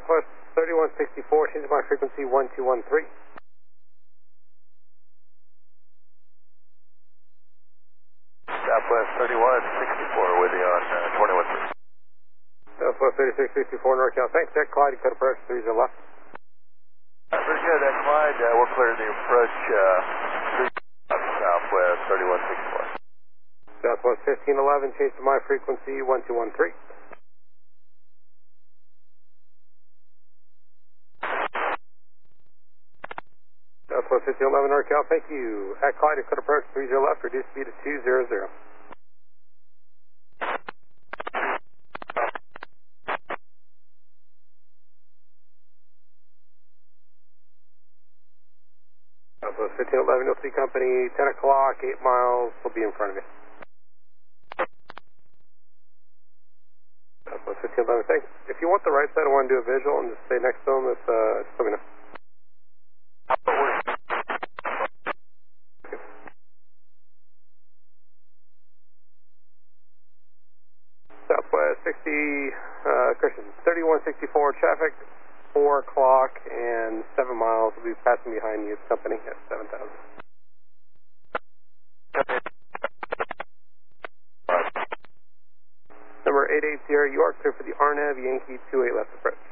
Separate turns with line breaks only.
Southwest 3164, change my frequency 1213.
Southwest 3164 with you on 213.
Southwest 3664 NorCal, thanks. That Clyde, cut approach 30 left.
Very good, that Clyde. We're clear to the approach 3 Southwest 3164.
Southwest 1511, change to my frequency 1213. Southwest 1511 NorCal, thank you. At Clyde, cut approach 30 left, reduce speed to 200. Southwest 1511, you'll see company 10 o'clock, 8 miles, will be in front of you. Southwest 1511, thanks. If you want the right side, I want to do a visual and just stay next to them, just let me know. Southwest 60, Christian, 3164 traffic, 4 o'clock and 7 miles. Will be passing behind you, company at 7,000. Number 880, you are clear for the RNAV Yankee 28 left approach.